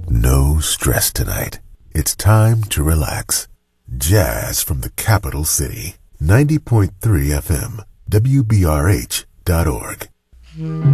No stress tonight. It's time to relax. Jazz from the capital city. 90.3 FM. WBRH.org.